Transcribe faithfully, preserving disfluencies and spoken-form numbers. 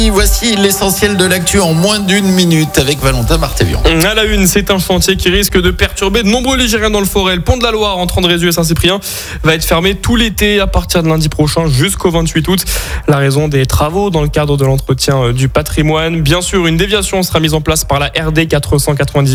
Voici l'essentiel de l'actu en moins d'une minute avec Valentin Martévian. À la une, c'est un chantier qui risque de perturber de nombreux Ligériens dans le Forêt. Le pont de la Loire entre Andrézieux et Saint-Cyprien va être fermé tout l'été à partir de lundi prochain jusqu'au vingt-huit août. La raison des travaux dans le cadre de l'entretien du patrimoine. Bien sûr, une déviation sera mise en place par la R D quatre cent quatre-vingt-dix-huit